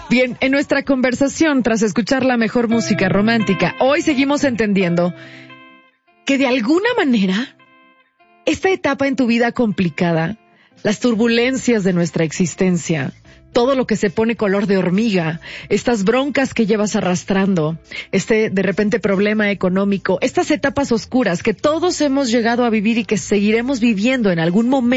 Bien, en nuestra conversación, tras escuchar la mejor música romántica, hoy seguimos entendiendo que de alguna manera, esta etapa en tu vida complicada, las turbulencias de nuestra existencia, todo lo que se pone color de hormiga, estas broncas que llevas arrastrando, de repente problema económico, estas etapas oscuras que todos hemos llegado a vivir y que seguiremos viviendo en algún momento,